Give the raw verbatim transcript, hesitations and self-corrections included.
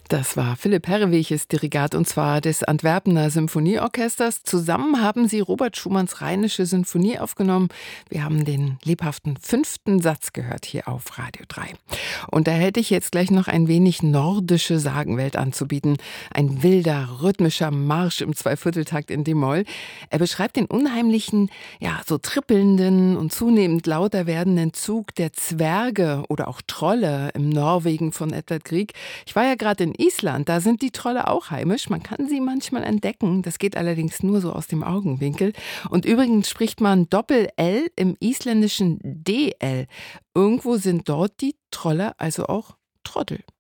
Das war Philipp Herreweges Dirigat, und zwar des Antwerpener Symphonieorchesters. Zusammen haben sie Robert Schumanns Rheinische Sinfonie aufgenommen. Wir haben den lebhaften fünften Satz gehört hier auf Radio drei. Und da hätte ich jetzt gleich noch ein wenig nordische Sagenwelt anzubieten. Ein wilder, rhythmischer Marsch im Zweivierteltakt in d-Moll. Er beschreibt den unheimlichen, ja, so trippelnden und zunehmend lauter werdenden Zug der Zwerge oder auch Trolle im Norwegen von Edvard Grieg. Ich war ja gerade in Island, da sind die Trolle auch heimisch. Man kann sie manchmal entdecken, das geht allerdings nur so aus dem Augenwinkel. Und übrigens spricht man Doppel-L im isländischen D L. Irgendwo sind dort die Trolle also auch Trottel.